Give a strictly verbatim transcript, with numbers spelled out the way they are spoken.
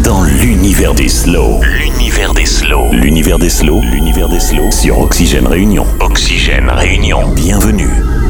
dans l'univers des slows. L'univers des slows. L'univers des slows. L'univers des slows sur Oxygène Réunion. Oxygène Réunion. Bienvenue.